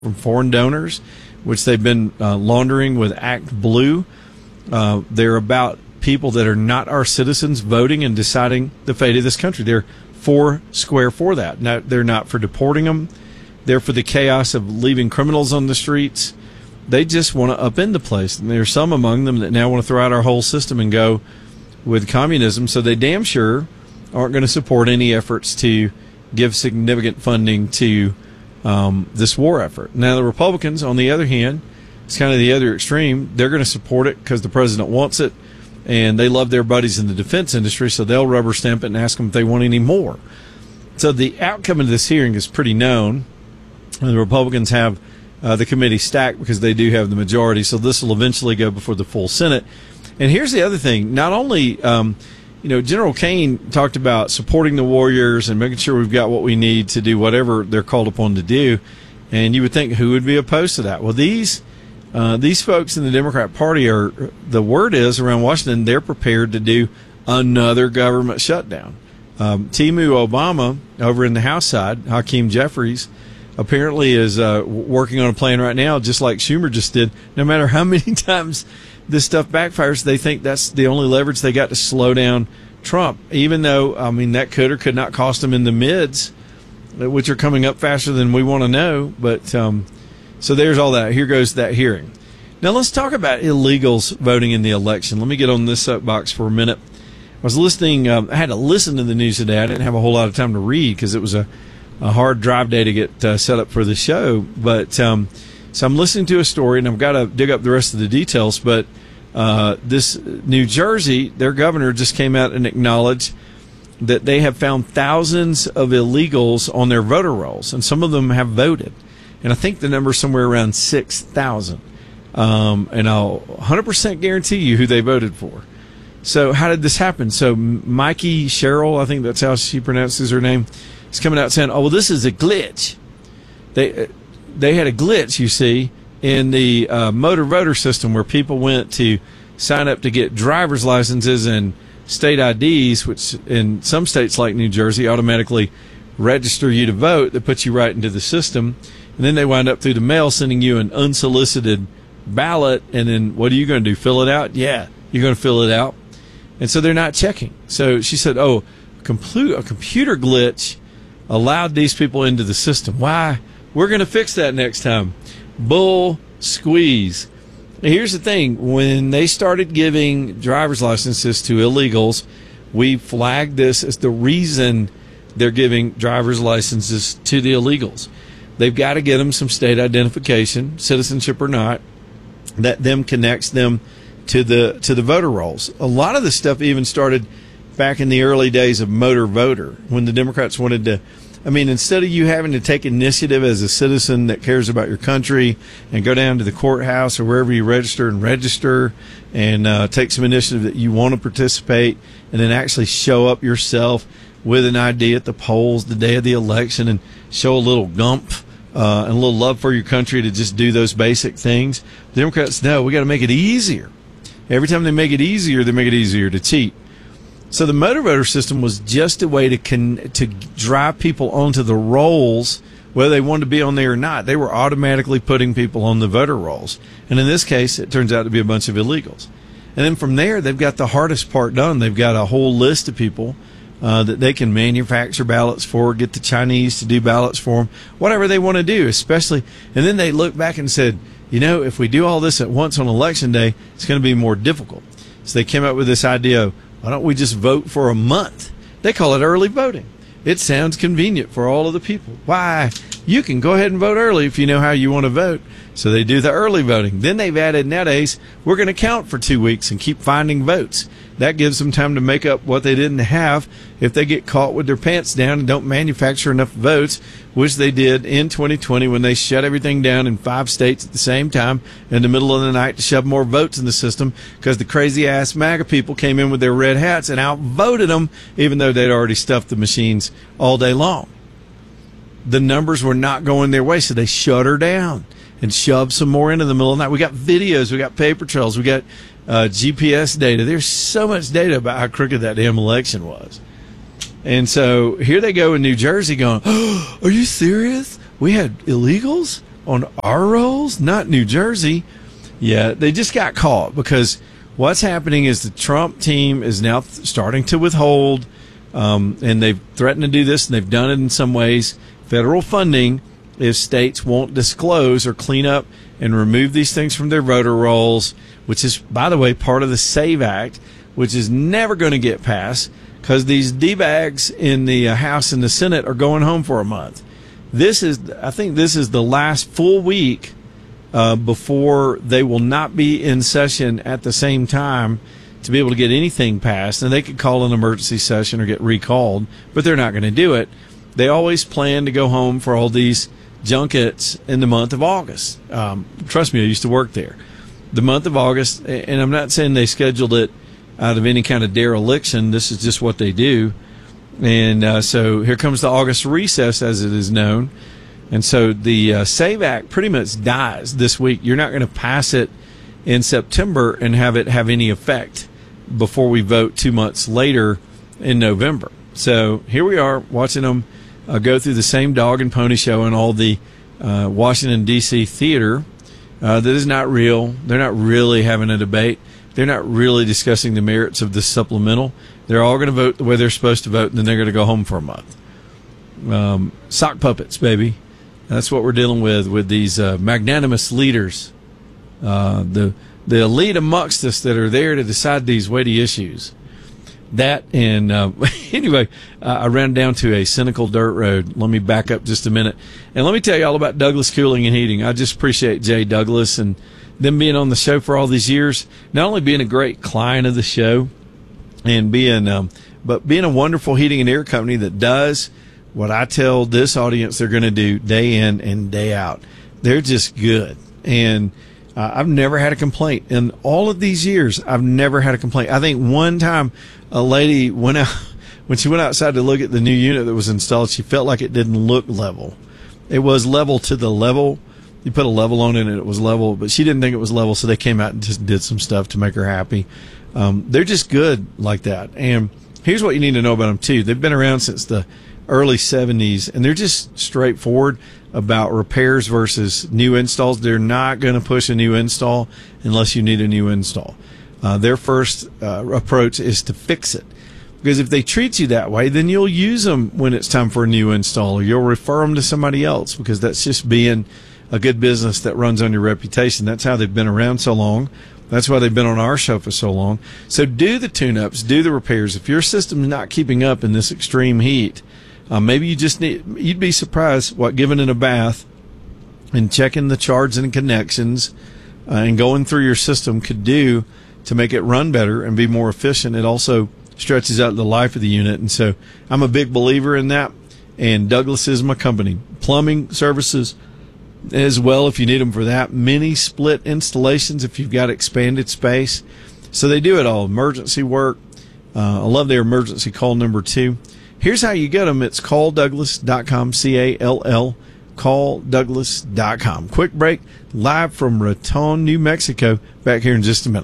from foreign donors, which they've been laundering with Act Blue. They're about people that are not our citizens voting and deciding the fate of this country. They're four square for that. Now, they're not for deporting them. They're for the chaos of leaving criminals on the streets. They just want to upend the place. And there are some among them that now want to throw out our whole system and go with communism. So they damn sure aren't going to support any efforts to give significant funding to this war effort. Now, the Republicans, on the other hand, it's kind of the other extreme. They're going to support it because the president wants it, and they love their buddies in the defense industry, so they'll rubber stamp it and ask them if they want any more. So the outcome of this hearing is pretty known. And the Republicans have the committee stacked because they do have the majority, so this will eventually go before the full Senate. And here's the other thing. Not only, General Kane talked about supporting the warriors and making sure we've got what we need to do whatever they're called upon to do. And you would think, who would be opposed to that? Well, these folks in the Democrat Party the word is around Washington, they're prepared to do another government shutdown. Timu Obama over in the House side, Hakeem Jeffries, apparently is working on a plan right now, just like Schumer just did. No matter how many times this stuff backfires, they think that's the only leverage they got to slow down Trump, even though, that could or could not cost them in the mids, which are coming up faster than we want to know. But so there's all that. Here goes that hearing. Now let's talk about illegals voting in the election. Let me get on this soapbox for a minute. I was listening. I had to listen to the news today. I didn't have a whole lot of time to read because it was a hard drive day to get set up for the show. But so I'm listening to a story, and I've got to dig up the rest of the details. But this New Jersey, their governor just came out and acknowledged that they have found thousands of illegals on their voter rolls, and some of them have voted. And I think the number is somewhere around 6,000. And I'll 100% guarantee you who they voted for. So how did this happen? So Mikey Sherrill, I think that's how she pronounces her name, is coming out saying, oh, well, this is a glitch. They had a glitch, you see, in the motor voter system where people went to sign up to get driver's licenses and state IDs, which in some states like New Jersey automatically register you to vote. That puts you right into the system. And then they wind up through the mail sending you an unsolicited ballot. And then what are you going to do? Fill it out? Yeah, you're going to fill it out. And so they're not checking. So she said, a computer glitch allowed these people into the system. Why? We're going to fix that next time. Bull squeeze. Now, here's the thing. When they started giving driver's licenses to illegals, we flagged this as the reason they're giving driver's licenses to the illegals. They've got to get them some state identification, citizenship or not, that then connects them to the voter rolls. A lot of this stuff even started back in the early days of motor voter, when the Democrats wanted to, instead of you having to take initiative as a citizen that cares about your country and go down to the courthouse or wherever you register and take some initiative that you want to participate, and then actually show up yourself with an ID at the polls the day of the election and show a little gumph and a little love for your country to just do those basic things. The Democrats, no, we got to make it easier. Every time they make it easier, they make it easier to cheat. So the motor voter system was just a way to drive people onto the rolls, whether they wanted to be on there or not. They were automatically putting people on the voter rolls. And in this case, it turns out to be a bunch of illegals. And then from there, they've got the hardest part done. They've got a whole list of people that they can manufacture ballots for, get the Chinese to do ballots for them, whatever they want to do, especially. And then they look back and said, if we do all this at once on Election Day, it's going to be more difficult. So they came up with this idea of, why don't we just vote for a month? They call it early voting. It sounds convenient for all of the people. Why? You can go ahead and vote early if you know how you want to vote. So they do the early voting. Then they've added nowadays, we're going to count for 2 weeks and keep finding votes. That gives them time to make up what they didn't have if they get caught with their pants down and don't manufacture enough votes, which they did in 2020 when they shut everything down in 5 states at the same time in the middle of the night to shove more votes in the system because the crazy-ass MAGA people came in with their red hats and outvoted them, even though they'd already stuffed the machines all day long. The numbers were not going their way, so they shut her down and shoved some more into the middle of the night. We got videos, we got paper trails, we got GPS data. There's so much data about how crooked that damn election was. And so here they go in New Jersey going, oh, are you serious? We had illegals? on our rolls, not New Jersey. Yeah, they just got caught because what's happening is the Trump team is now starting to withhold, and they've threatened to do this, and they've done it in some ways, federal funding if states won't disclose or clean up and remove these things from their voter rolls, which is, by the way, part of the SAVE Act, which is never going to get passed because these D-bags in the House and the Senate are going home for a month. I think this is the last full week before they will not be in session at the same time to be able to get anything passed. And they could call an emergency session or get recalled, but they're not going to do it. They always plan to go home for all these junkets in the month of August. Trust me, I used to work there. The month of August, and I'm not saying they scheduled it out of any kind of dereliction. This is just what they do. And so here comes the August recess, as it is known. And so the SAVE Act pretty much dies this week. You're not going to pass it in September and have it have any effect before we vote 2 months later in November. So here we are watching them go through the same dog and pony show in all the Washington, D.C. theater. That is not real. They're not really having a debate. They're not really discussing the merits of this supplemental. They're all going to vote the way they're supposed to vote, and then they're going to go home for a month. Sock puppets, baby. That's what we're dealing with these magnanimous leaders, the elite amongst us that are there to decide these weighty issues. That and anyway, I ran down to a cynical dirt road. Let me back up just a minute, and let me tell you all about Douglas Cooling and Heating. I just appreciate Jay Douglas and them being on the show for all these years. Not only being a great client of the show, and but being a wonderful heating and air company that does what I tell this audience they're going to do day in and day out. They're just good, and I've never had a complaint in all of these years. I've never had a complaint. I think one time a lady went out when she went outside to look at the new unit that was installed. She felt like it didn't look level. It was level to the level. You put a level on it and it was level, but she didn't think it was level, so they came out and just did some stuff to make her happy. They're just good like that. And here's what you need to know about them too. They've been around since the early 70s, and they're just straightforward about repairs versus new installs. They're not going to push a new install unless you need a new install. Their first approach is to fix it, because if they treat you that way, then you'll use them when it's time for a new install, or you'll refer them to somebody else, because that's just being a good business that runs on your reputation. That's how they've been around so long. That's why they've been on our show for so long. So do the tune-ups, do the repairs. If your system's not keeping up in this extreme heat, maybe you'd be surprised what giving it a bath and checking the charts and connections and going through your system could do to make it run better and be more efficient. It also stretches out the life of the unit. And so I'm a big believer in that. And Douglas is my company. Plumbing services as well, if you need them for that. Mini split installations if you've got expanded space. So they do it all. Emergency work. I love their emergency call number 2. Here's how you get them. It's calldouglas.com, C-A-L-L, calldouglas.com. Quick break, live from Raton, New Mexico. Back here in just a minute.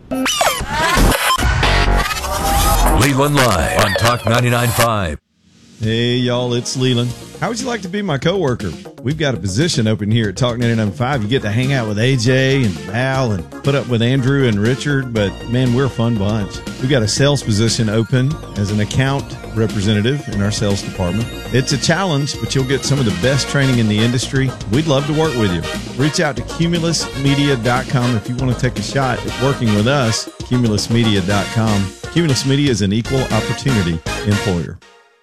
Leland Live on Talk 99.5. Hey, y'all, it's Leland. How would you like to be my coworker? We've got a position open here at Talk 99.5. You get to hang out with AJ and Al and put up with Andrew and Richard, but man, we're a fun bunch. We've got a sales position open as an account representative in our sales department. It's a challenge, but you'll get some of the best training in the industry. We'd love to work with you. Reach out to cumulusmedia.com if you want to take a shot at working with us, cumulusmedia.com. Cumulus Media is an equal opportunity employer.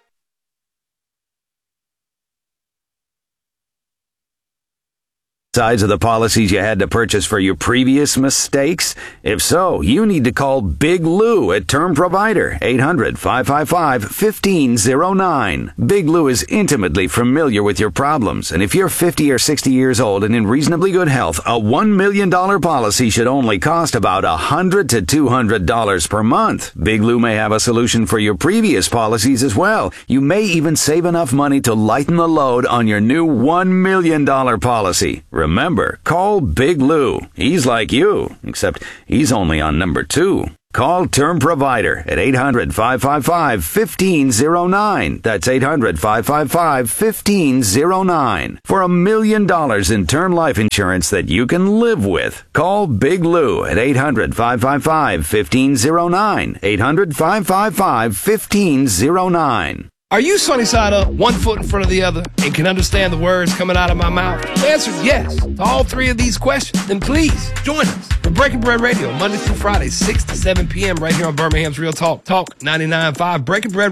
Sides of the policies you had to purchase for your previous mistakes? If so, you need to call Big Lou at Term Provider, 800-555-1509. Big Lou is intimately familiar with your problems, and if you're 50 or 60 years old and in reasonably good health, a $1 million policy should only cost about $100 to $200 per month. Big Lou may have a solution for your previous policies as well. You may even save enough money to lighten the load on your new $1 million policy. Remember, call Big Lou. He's like you, except he's only on number 2. Call Term Provider at 800-555-1509. That's 800-555-1509. For $1 million in term life insurance that you can live with. Call Big Lou at 800-555-1509. 800-555-1509. Are you sunny side up, one foot in front of the other, and can understand the words coming out of my mouth? The answer is yes to all three of these questions. Then please join us for Breaking Bread Radio, Monday through Friday, 6 to 7 p.m. right here on Birmingham's Real Talk. Talk 99.5. Breaking Bread